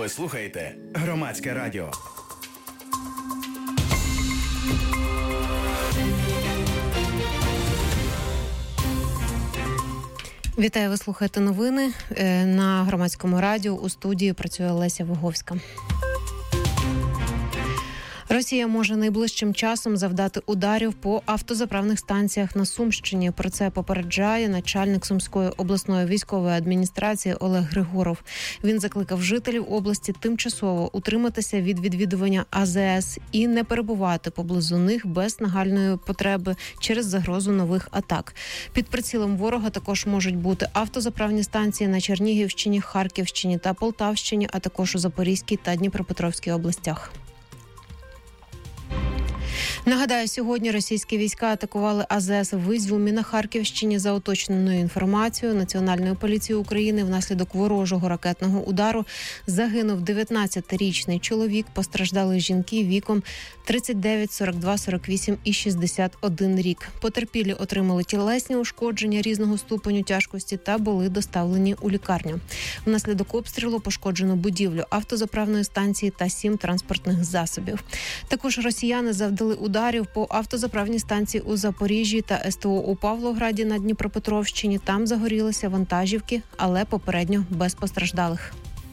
Ви слухаєте Громадське радіо. Вітаю, ви слухаєте новини на Громадському радіо. У студії працює Леся Виговська. Росія може найближчим часом завдати ударів по автозаправних станціях на Сумщині. Про це попереджає начальник Сумської обласної військової адміністрації Олег Григоров. Він закликав жителів області тимчасово утриматися від відвідування АЗС і не перебувати поблизу них без нагальної потреби через загрозу нових атак. Під прицілом ворога також можуть бути автозаправні станції на Чернігівщині, Харківщині та Полтавщині, а також у Запорізькій та Дніпропетровській областях. Нагадаю, сьогодні російські війська атакували АЗС в Ізюмі на Харківщині. За уточненою інформацією Національної поліції України, внаслідок ворожого ракетного удару загинув 19-річний чоловік, постраждали жінки віком 39, 42, 48 і 61 рік. Потерпілі отримали тілесні ушкодження різного ступеню тяжкості та були доставлені у лікарню. Внаслідок обстрілу пошкоджено будівлю автозаправної станції та 7 транспортних засобів. Також росіяни завдали ударів по автозаправній станції у Запоріжжі та СТО у Павлограді на Дніпропетровщині. Там загорілися вантажівки, але попередньо без постраждалих.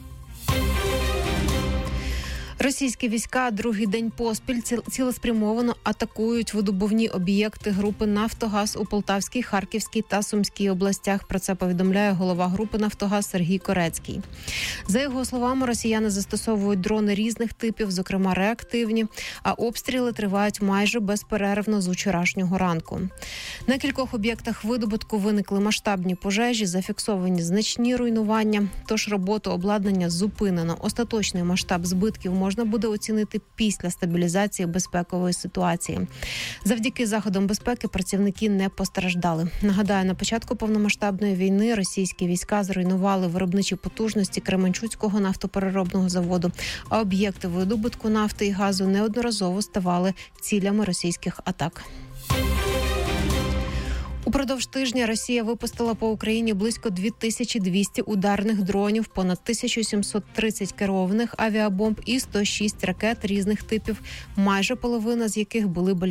Російські війська другий день поспіль цілеспрямовано атакують видобувні об'єкти групи «Нафтогаз» у Полтавській, Харківській та Сумській областях. Про це повідомляє голова групи «Нафтогаз» Сергій Корецький. За його словами, росіяни застосовують дрони різних типів, зокрема реактивні, а обстріли тривають майже безперервно з вчорашнього ранку. На кількох об'єктах видобутку виникли масштабні пожежі, зафіксовані значні руйнування, тож роботу обладнання зупинено. Остаточний масштаб збитків можна буде оцінити після стабілізації безпекової ситуації. Завдяки заходам безпеки працівники не постраждали. Нагадаю, на початку повномасштабної війни російські війська зруйнували виробничі потужності Кременчуцького нафтопереробного заводу, а об'єкти видобутку нафти і газу неодноразово ставали цілями російських атак. Упродовж тижня Росія випустила по Україні близько 2200 ударних дронів, понад 1730 керованих авіабомб і 106 ракет різних типів, майже половина з яких були балістичними.